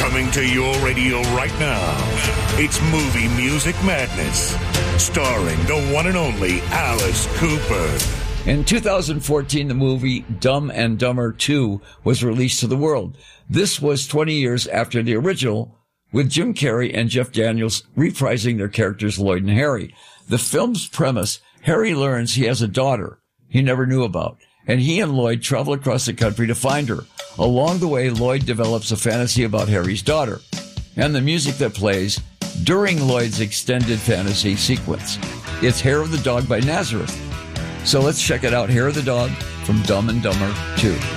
Coming to your radio right now, it's Movie Music Madness, starring the one and only Alice Cooper. In 2014, the movie Dumb and Dumber 2 was released to the world. This was 20 years after the original, with Jim Carrey and Jeff Daniels reprising their characters Lloyd and Harry. The film's premise, Harry learns he has a daughter he never knew about, and he and Lloyd travel across the country to find her. Along the way, Lloyd develops a fantasy about Harry's daughter and the music that plays during Lloyd's extended fantasy sequence. It's Hair of the Dog by Nazareth. So let's check it out. Hair of the Dog from Dumb and Dumber 2.